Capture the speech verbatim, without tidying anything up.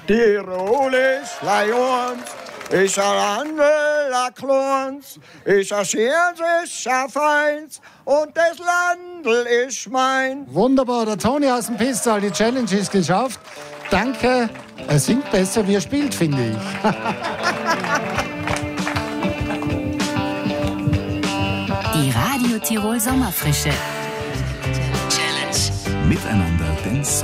Tirol ist Lions, ist ein anderer Klons, ist ein Schirsischer Feins und das Landl ist mein. Wunderbar, der Toni aus dem Pistol, die Challenge ist geschafft. Danke, er singt besser, wie er spielt, finde ich. Die Radio Tirol Sommerfrische. Challenge. Miteinander den Sommer